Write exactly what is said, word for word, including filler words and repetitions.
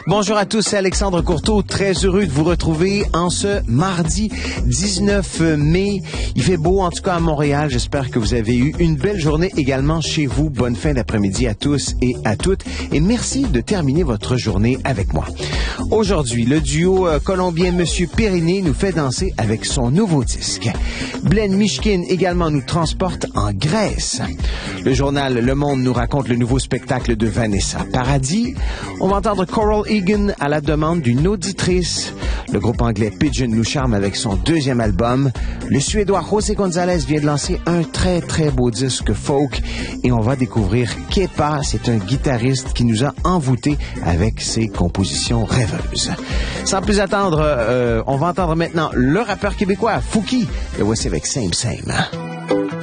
Bonjour à tous, c'est Alexandre Courteau, très heureux de vous retrouver en ce mardi dix-neuf mai. Il fait beau, en tout cas à Montréal. J'espère que vous avez eu une belle journée également chez vous. Bonne fin d'après-midi à tous et à toutes. Et merci de terminer votre journée avec moi. Aujourd'hui, le duo euh, colombien Monsieur Periné nous fait danser avec son nouveau disque. Blaine Mishkin également nous transporte en Grèce. Le journal Le Monde nous raconte le nouveau spectacle de Vanessa Paradis. On va entendre Coral Egan à la demande d'une auditrice. Le groupe anglais Pigeon nous charme avec son deuxième album. Le Suédois José González vient de lancer un très très beau disque folk et on va découvrir Kepa. C'est un guitariste qui nous a envoûtés avec ses compositions rêveuses. Sans plus attendre, euh, on va entendre maintenant le rappeur québécois Fouki. Le voici avec Same Same.